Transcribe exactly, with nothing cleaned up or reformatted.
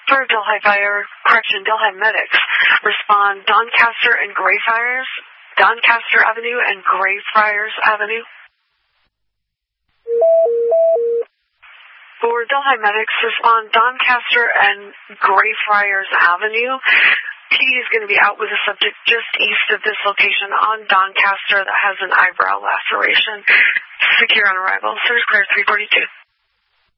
For Delhi Fire, correction, Delhi Medics, respond Doncaster and Greyfriars, Doncaster Avenue and Greyfriars Avenue. For Delhi Medics, respond Doncaster and Greyfriars Avenue. P is going to be out with a subject just east of this location on Doncaster that has an eyebrow laceration. Secure on arrival. Search clear three forty-two.